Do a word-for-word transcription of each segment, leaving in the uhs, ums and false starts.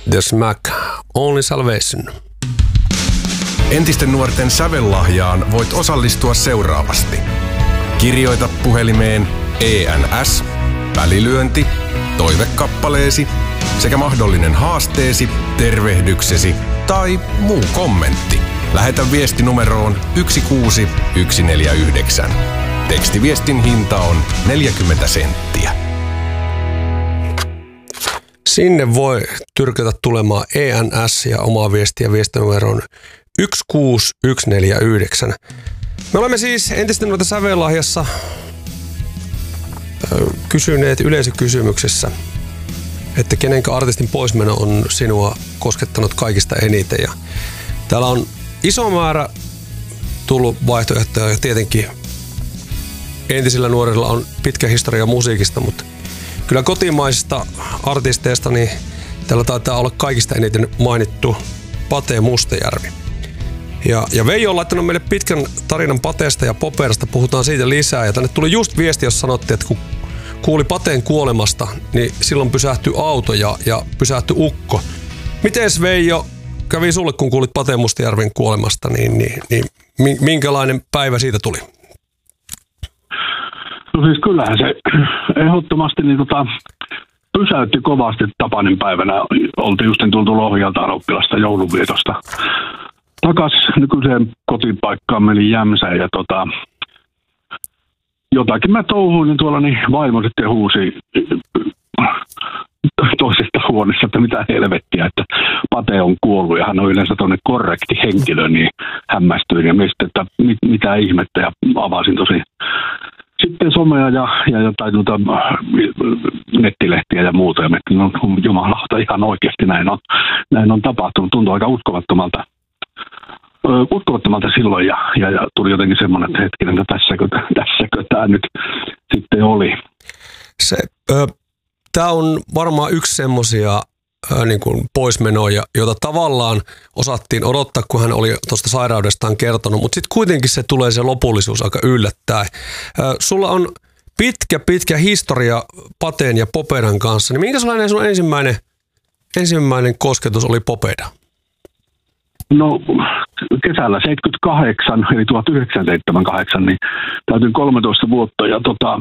The Smack, Only Salvation. Entisten nuorten sävellahjaan voit osallistua seuraavasti. Kirjoita puhelimeen E N S, välilyönti, toivekappaleesi sekä mahdollinen haasteesi, tervehdyksesi tai muu kommentti. Lähetä viesti numeroon yksi kuusi yksi neljä yhdeksän. Tekstiviestin hinta on neljäkymmentä senttiä. Sinne voi tyrkätä tulemaan E N S ja omaa viestiä viestinumeroon yksi kuusi yksi neljä yhdeksän. Me olemme siis entisten nuorten sävellahjassa kysyneet yleisökysymyksessä, että kenenkä artistin poismeno on sinua koskettanut kaikista eniten. Ja täällä on iso määrä tullut vaihtoehtoja ja tietenkin entisillä nuorilla on pitkä historia musiikista, mutta kyllä kotimaisista artisteista niin täällä taitaa olla kaikista eniten mainittu Pate Mustajärvi. Ja, ja Veijo on laittanut meille pitkän tarinan Pateesta ja Poperasta, puhutaan siitä lisää. Ja tänne tuli just viesti, jos sanottiin, että kun kuuli Pateen kuolemasta, niin silloin pysähtyi auto ja, ja pysähtyi ukko. Mites Veijo kävi sulle, kun kuulit Pate Mustajärven kuolemasta, niin, niin, niin minkälainen päivä siitä tuli? No siis kyllähän se ehdottomasti niin tota, pysäytti kovasti Tapanin päivänä. Oltiin just tultu Lohjalta oppilasta joulunvietosta takas nykyiseen kotipaikkaan, meni Jämsään ja tota, jotakin mä touhuin tuolla, niin vaimo sitten huusi toisesta huoneesta, että mitä helvettiä, että Pate on kuollut ja hän on yleensä tuonne korrekti henkilö, niin hämmästyin ja mietin, että mit, mitä ihmettä ja avasin tosi sitten somea ja, ja jotain tuota, nettilehtiä ja muuta ja mietin, no jumalauta ihan oikeasti näin on, näin on tapahtunut, tuntuu aika uskomattomalta. uskomattomalta silloin ja, ja, ja tuli jotenkin semmoinen, että hetkinen, että tässäkö, tässäkö tämä nyt sitten oli. Se, tämä on varmaan yksi semmoisia niin kuin poismenoja, jota tavallaan osattiin odottaa, kun hän oli tuosta sairaudestaan kertonut, mutta sitten kuitenkin se tulee se lopullisuus aika yllättäen. Sulla on pitkä, pitkä historia Pateen ja Popedan kanssa, niin minkä sellainen sun ensimmäinen, ensimmäinen kosketus oli Popeda? No kesällä seitsemänkymmentäkahdeksan, eli tuhatyhdeksänsataaseitsemänkymmentäkahdeksan, niin täytin kolmetoista vuotta ja tota,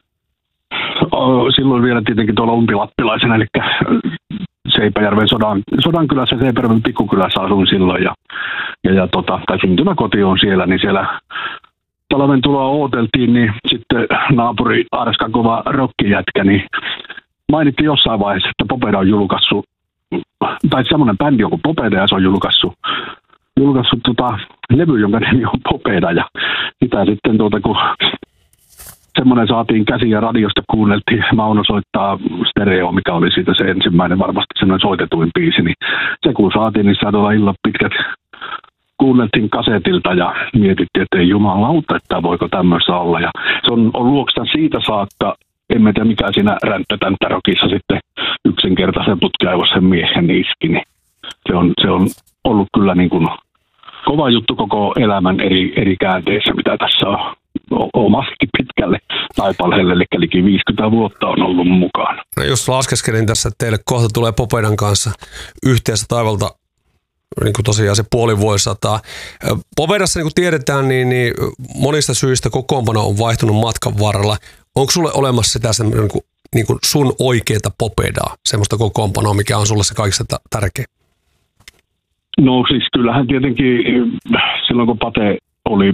silloin vielä tietenkin tuolla umpilappilaisena, eli Seipäjärven sodan, Sodankylässä, Seipäjärven pikkukylässä asuin silloin ja, ja, ja tota, tai syntymäkoti on siellä, niin siellä talven tuloa ooteltiin, niin sitten naapuri Arska kova rokkijätkä, niin mainitti jossain vaiheessa, että Popeda on julkaissut, tai semmoinen bändi on kuin Popeda ja se on julkaissut, julkaissut tota, levy, jonka nimi on Popeda ja sitä sitten tuota, kun semmoinen saatiin käsiin ja radiosta kuunneltiin, Mauno soittaa stereo, mikä oli siitä se ensimmäinen varmasti semmoinen soitetuin biisi, niin se kun saatiin, niin saat olla illan pitkät, kuunneltiin kasetilta ja mietittiin, että ei jumalauta, että voiko tämmöistä olla ja se on, on luokstaan siitä saakka. En mä tiedä, mikä siinä ränttätänttärokissa sitten yksinkertaisen putkaivossen miehen iski. Niin se, on, se on ollut kyllä niin kuin kova juttu koko elämän eri, eri käänteissä, mitä tässä on omasti pitkälle taipaleelle, eli liki viisikymmentä vuotta on ollut mukana. No just laskeskelin tässä, että teille kohta tulee Popedan kanssa yhteensä taivalta niin kuin tosiaan se puoli vuosisataa. Popedassa, niin kuin tiedetään, niin, niin monista syistä kokoonpano on vaihtunut matkan varrella. Onko sulle olemassa sitä niin kuin, niin kuin sun oikeaa Popedaa, semmoista kokoonpanoa, mikä on sulle se kaikista tärkeä? No siis kyllähän tietenkin silloin, kun Pate oli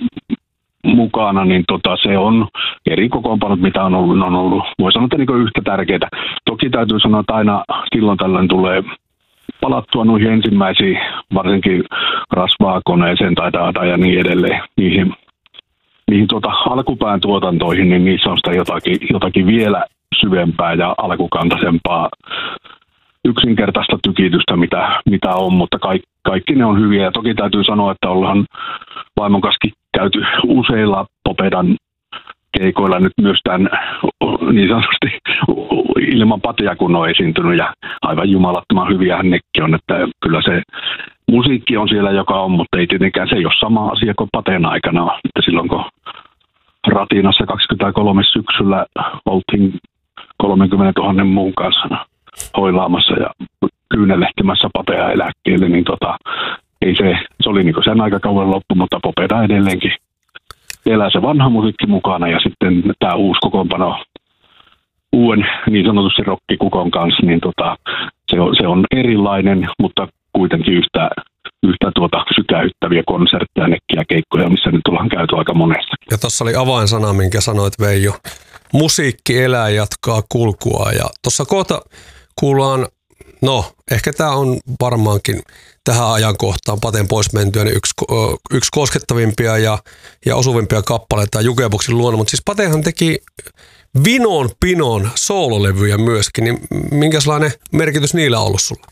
mukana, niin tota, se on eri kokoonpanot, mitä on ollut, on ollut voi sanoa, että niin yhtä tärkeää. Toki täytyy sanoa, että aina silloin tällöin tulee palattua noihin ensimmäisiin, varsinkin rasvaakoneeseen tai data ja niin edelleen, niihin, niihin tuota, alkupään tuotantoihin, niin niissä on sitä jotakin, jotakin vielä syvempää ja alkukantaisempaa yksinkertaista tykitystä, mitä, mitä on, mutta kaikki, kaikki ne on hyviä. Ja toki täytyy sanoa, että ollaan vaimon kanssa käyty useilla Popedan keikoilla nyt myös tämän niin sanotusti ilman Patea, kun on esiintynyt ja aivan jumalattoman hyviä nekin on, että kyllä se musiikki on siellä, joka on, mutta ei tietenkään se ei ole sama asia kuin Pateen aikana, että silloin kun Ratinassa kaksikymmentäkolme syksyllä oltiin kolmekymmentätuhatta muun kanssa hoilaamassa ja kyynelehtimässä Patea eläkkeelle, niin tota, ei se, se oli niin sen aikakauden loppu, mutta Popeda edelleenkin elää se vanha musiikki mukana ja sitten tämä uusi kokoonpano uuden niin sanotusti rokkikukon kanssa, niin tota, se, on, se on erilainen, mutta kuitenkin yhtä, yhtä tuota sykäyttäviä konsertteja, nekkiä, keikkoja, missä nyt ollaan käyty aika monesta. Ja tuossa oli avainsana, minkä sanoit Veijo. Musiikki elää, jatkaa kulkua ja tuossa kohta kuullaan, no ehkä tämä on varmaankin tähän ajankohtaan Paten pois mentyä niin yksi, yksi koskettavimpia ja, ja osuvimpia kappaleita Jukeboksin luona, mutta siis Patehan teki Vinon Pinon soololevyjä myöskin, niin minkälainen merkitys niillä on ollut sulla?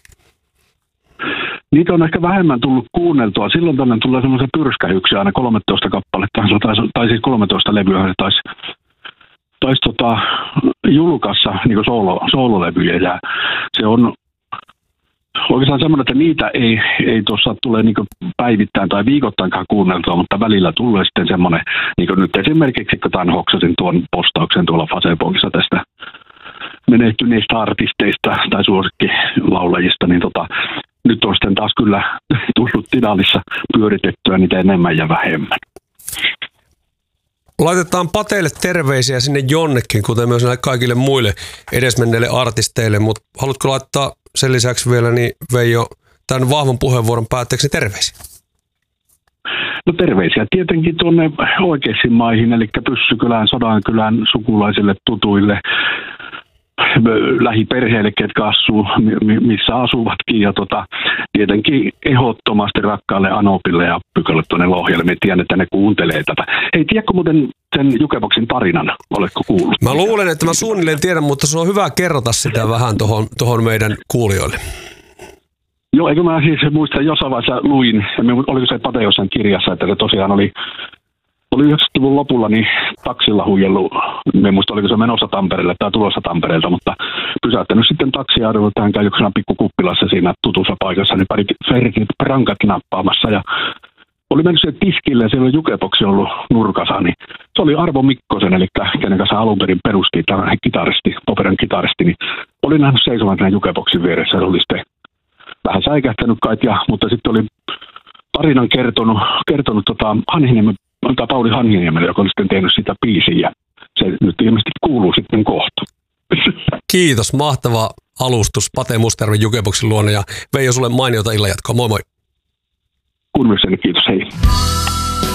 Niitä on ehkä vähemmän tullut kuunneltua. Silloin tänne tulee semmoisia pyrskähyksiä aina kolmetoista kappaletta, tai, tai siis kolmetoista levyä se taisi, taisi tota, julkaissa niin soolo, soololevyjä ja se on oikeastaan semmoinen, että niitä ei, ei tuossa tule niin päivittäin tai viikoittainkaan kuunneltua, mutta välillä tulee sitten semmoinen, niin kuin nyt esimerkiksi kun tämän hoksasin tuon postauksen tuolla Facebookissa tästä menehtyneistä artisteista tai suosikkilautajista, niin tota, nyt on sitten taas kyllä tullut Tidalissa pyöritettyä niitä enemmän ja vähemmän. Laitetaan Pateille terveisiä sinne jonnekin, kuten myös näille kaikille muille edesmenneille artisteille, mutta haluatko laittaa sen lisäksi vielä, niin Veijo, tämän vahvan puheenvuoron päätteeksi terveisiä? No terveisiä tietenkin tuonne oikeisiin maihin, eli Pyssykylään, Sodankylän sukulaisille, tutuille, lähiperheille, ketkä asuu, missä asuvatkin. Ja tota, tietenkin ehdottomasti rakkaalle Anopille ja Pykölle tuonne Lohjalle. Me tiedän, että ne kuuntelee tätä. Hei, tiedätkö muuten sen Jukeboksin tarinan? Oletko kuullut? Mä luulen, että mä suunnilleen tiedän, mutta se on hyvä kerrota sitä vähän tohon, tohon meidän kuulijoille. Joo, eikö mä siis muistan jossain vaiheessa luin, oliko se Pate jossain kirjassa, että se tosiaan oli Oli yhdeksänkymmentäluvun lopulla niin taksilla huijellut, en muista oliko se menossa Tampereelle tai tulossa Tampereelta, mutta pysäyttänyt sitten taksiaarvolla, että hän käy joksena pikkukuppilassa siinä tutussa paikassa, niin pari ferkit prankat nappaamassa ja oli mennyt siihen tiskille ja siellä oli Jukeboksi ollut nurkassa, niin se oli Arvo Mikkosen, eli kenen kanssa alun perin perusti tämä kitaristi, operan kitaristi, niin oli nähnyt seisomaan tämän Jukeboksin vieressä, se oli sitten vähän säikähtänyt kai, ja, mutta sitten oli tarinan kertonut, kertonut tota, Hanhiniemen tai Pauli Hanhiniemelle, joka oli sitten tehnyt sitä biisiä, ja se nyt ilmeisesti kuuluu sitten kohta. Kiitos, mahtava alustus Pate Mustajärven Jukeboksin luona, ja Veijo sulle mainiota illan jatkoa. Moi moi. Kunnossani, kiitos, hei.